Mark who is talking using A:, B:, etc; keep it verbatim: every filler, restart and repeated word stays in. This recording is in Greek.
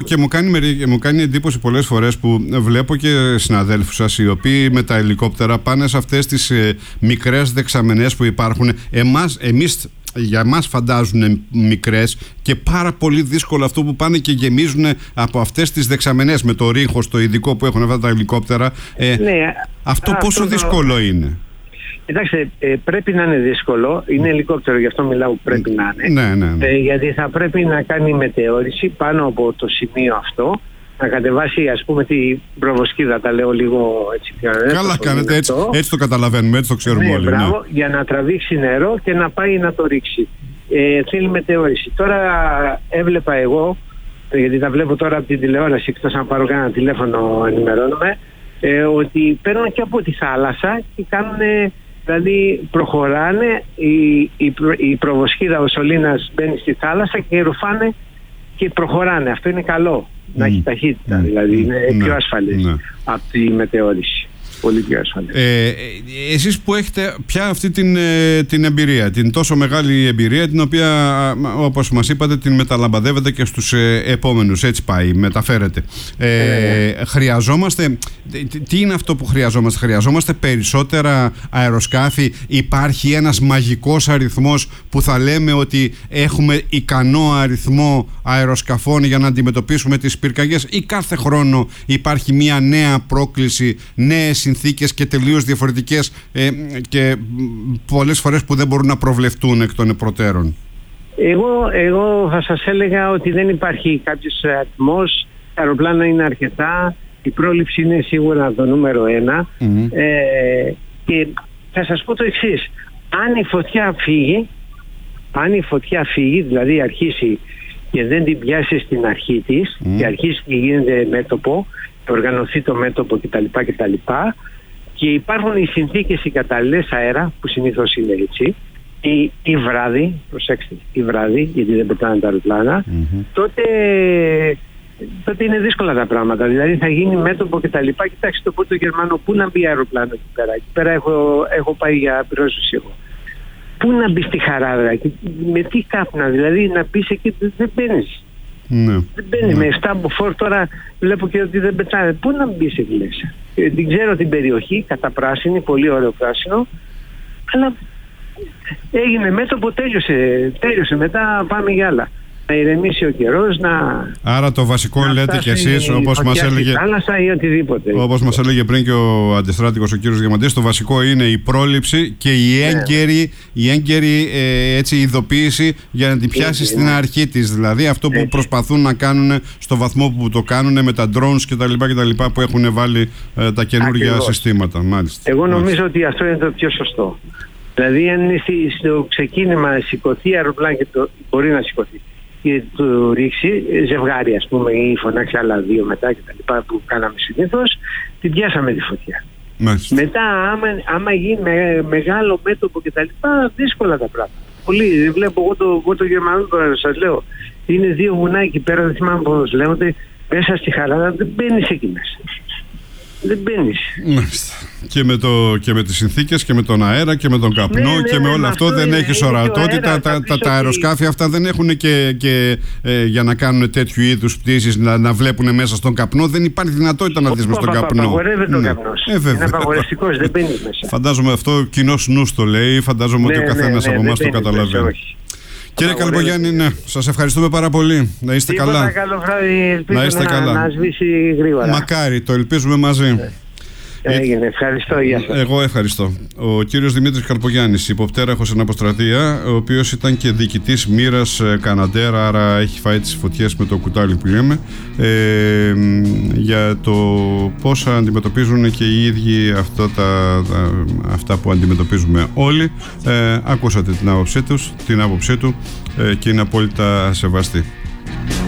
A: και μου κάνει, μου κάνει εντύπωση πολλές φορές που βλέπω και συναδέλφους σας οι οποίοι με τα ελικόπτερα πάνε σε αυτές τις ε, μικρές δεξαμενές που υπάρχουν. Εμάς, εμείς, για μας φαντάζουν μικρές και πάρα πολύ δύσκολο αυτό που πάνε και γεμίζουν από αυτές τις δεξαμενές με το ρίχος, το ειδικό που έχουν αυτά τα ελικόπτερα. Ε, ναι, αυτό πόσο αυτό δύσκολο το... είναι?
B: Κοιτάξτε, ε, πρέπει να είναι δύσκολο. Είναι ελικόπτερο, γι' αυτό μιλάω που πρέπει να είναι.
A: Ναι, ναι, ναι.
B: Ε, γιατί θα πρέπει να κάνει μετεώρηση πάνω από το σημείο αυτό, να κατεβάσει, ας πούμε, την προβοσκίδα, τα λέω λίγο έτσι πιο.
A: Καλά κάνετε, έτσι, έτσι το καταλαβαίνουμε, έτσι το ξέρουμε
B: ναι,
A: όλοι.
B: Μπράβο,
A: ναι.
B: Για να τραβήξει νερό και να πάει να το ρίξει. Ε, θέλει μετεώρηση. Τώρα έβλεπα εγώ, γιατί τα βλέπω τώρα από την τηλεόραση, εκτός αν πάρω κανένα τηλέφωνο ενημερώνομαι, ε, ότι παίρνουν και από τη θάλασσα και κάνουν. Δηλαδή προχωράνε, η, η, προ, η προβοσκίδα ο σωλήνας μπαίνει στη θάλασσα και ρουφάνε και προχωράνε. Αυτό είναι καλό, mm. να έχει ταχύτητα, mm. δηλαδή είναι mm. πιο ασφαλές mm. από τη μετεώρηση. Πολύ πιο ασφαλές.
A: Ε, εσείς που έχετε πια αυτή την, την εμπειρία, την τόσο μεγάλη εμπειρία, την οποία όπως μας είπατε την μεταλαμπαδεύετε και στους επόμενους, έτσι πάει, μεταφέρετε. Ε, ε. Χρειαζόμαστε, τι είναι αυτό που χρειαζόμαστε? Χρειαζόμαστε περισσότερα αεροσκάφη? Υπάρχει ένας μαγικός αριθμός που θα λέμε ότι έχουμε ικανό αριθμό αεροσκαφών για να αντιμετωπίσουμε τις πυρκαγιές, ή κάθε χρόνο υπάρχει μια νέα πρόκληση, νέες συνθήκες και τελείως διαφορετικές ε, και πολλές φορές που δεν μπορούν να προβλεφτούν εκ των προτέρων?
B: Εγώ, εγώ θα σας έλεγα ότι δεν υπάρχει κάποιος αριθμός, τα αεροπλάνα είναι αρκετά, η πρόληψη είναι σίγουρα το νούμερο ένα. Mm-hmm. ε, και θα σας πω το εξής: αν η φωτιά φύγει, αν η φωτιά φύγει, δηλαδή αρχίσει και δεν την πιάσει στην αρχή της mm. και αρχίσει και γίνεται μέτωπο, οργανωθεί το μέτωπο κτλ. κτλ. Και υπάρχουν οι συνθήκες οι κατάλληλες αέρα, που συνήθως είναι έτσι, ή, ή βράδυ, προσέξτε, ή βράδυ, γιατί δεν πετάνε τα αεροπλάνα, mm-hmm. τότε, τότε είναι δύσκολα τα πράγματα. Δηλαδή θα γίνει μέτωπο κτλ. Κοιτάξτε το πρώτο Γερμανό, πού να μπει αεροπλάνο εκεί πέρα? Εκεί πέρα έχω, έχω πάει για πυρόσβεση εγώ. Πού να μπει στη Χαράδρα, με τι κάπνα, δηλαδή να μπει εκεί, δεν μπαίνεις.
A: Ναι.
B: Δεν μπαίνει, ναι. Με εφτά μποφόρ τώρα βλέπω και ότι δεν πετάνε. Πού να μπει εκεί μέσα? Ε, την ξέρω την περιοχή, κατά πράσινη, πολύ ωραίο πράσινο, αλλά έγινε μέτωπο, τέλειωσε, τέλειωσε. Μετά πάμε για άλλα. Να ηρεμήσει ο καιρός, να...
A: Άρα το βασικό να λέτε κι εσείς, όπως μας έλεγε,
B: θάλασσα ή οτιδήποτε.
A: Όπως μας έλεγε πριν και ο αντιστράτηγος ο κύριος Διαμαντής, το βασικό είναι η πρόληψη και η έγκαιρη, η έγκαιρη ε, έτσι, ειδοποίηση για να την πιάσει στην ναι. αρχή της. Δηλαδή αυτό που έτσι. προσπαθούν να κάνουν στο βαθμό που το κάνουν με τα drones κτλ. κτλ που έχουν βάλει ε, τα καινούργια Ακριβώς. συστήματα. Μάλιστα.
B: Εγώ νομίζω
A: Μάλιστα.
B: ότι αυτό είναι το πιο σωστό. Δηλαδή αν είναι στο ξεκίνημα σηκωθεί αεροπλάνο και το, μπορεί να σηκωθεί και του ρίξει ζευγάρι, ας πούμε, ή φωνάξει άλλα δύο μετά και τα λοιπά που κάναμε συνήθως, την πιάσαμε τη φωτιά.
A: Μάλιστα.
B: Μετά άμα, άμα γίνει με, μεγάλο μέτωπο και τα λοιπά, δύσκολα τα πράγματα. Πολύ, βλέπω εγώ το, εγώ το Γερμανό τώρα σας λέω, είναι δύο βουνά εκεί πέρα, δεν θυμάμαι πώς λέγονται, μέσα στη Χαράδα, δεν μπαίνεις εκεί μέσα. Δεν μπαίνεις.
A: Μάλιστα. Και με, το, και με τις συνθήκες και με τον αέρα και με τον καπνό ναι, και ναι, με όλο αυτό, αυτό δεν έχεις ορατότητα. Τα, τα, τα αεροσκάφη αυτά δεν έχουν και, και ε, για να κάνουν τέτοιου είδους πτήσεις να, να βλέπουν μέσα στον καπνό. Δεν υπάρχει δυνατότητα να δεις μες στον καπνό.
B: Απαγορεύεται ο καπνός.
A: Ε,
B: είναι απαγορευτικός, δεν μπαίνει μέσα.
A: Φαντάζομαι αυτό κοινός νους το λέει. Φαντάζομαι ναι, ότι ο καθένας ναι, ναι, από εμάς το καταλαβαίνει. Κύριε Καλπογιάννη, ναι, σας ευχαριστούμε πάρα πολύ. Να είστε
B: Τίποτα,
A: καλά.
B: Καλό βράδυ, ελπίζω
A: να είστε
B: να,
A: καλά.
B: να σβήσει γρήγορα.
A: Μακάρι, το ελπίζουμε μαζί.
B: Ναι. Έγινε, ευχαριστώ, γεια σας.
A: Εγώ ευχαριστώ. Ο κύριος Δημήτρης Καλπογιάννης, υποπτέραχος εν αποστρατεία, ο οποίος ήταν και διοικητής μοίρας Καναντέρα, άρα έχει φάει τις φωτιές με το κουτάλι που λέμε, ε, για το πώς αντιμετωπίζουν και οι ίδιοι αυτά, τα, τα, αυτά που αντιμετωπίζουμε όλοι. Ε, ακούσατε την άποψή τους, την άποψή του ε, και είναι απόλυτα σεβαστή.